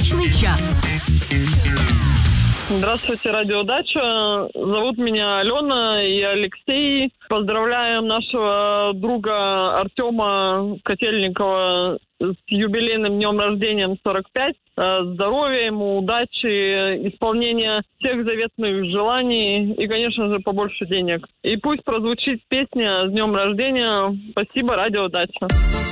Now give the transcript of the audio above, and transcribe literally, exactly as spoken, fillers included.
Удачный час. Здравствуйте, Радио Дача. Зовут меня Алена и Алексей. Поздравляем нашего друга Артема Котельникова с юбилейным днем рождения сорок пять. Здоровья ему, удачи, исполнения всех заветных желаний и, конечно же, побольше денег. И пусть прозвучит песня с днем рождения. Спасибо, Радио Дача.